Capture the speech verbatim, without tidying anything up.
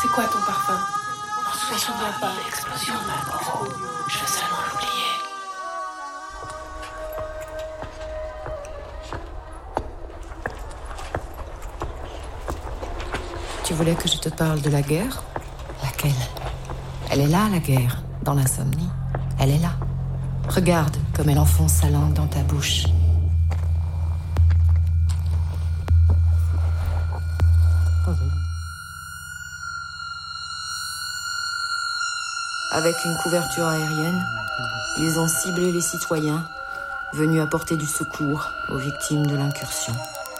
C'est quoi ton parfum? Je me souviens pas. L'explosion de ma peau. Je veux seulement l'oublier. Tu voulais que je te parle de la guerre? Laquelle? Elle est là, la guerre, dans l'insomnie. Elle est là. Regarde comme elle enfonce sa langue dans ta bouche. Avec une couverture aérienne, ils ont ciblé les citoyens venus apporter du secours aux victimes de l'incursion.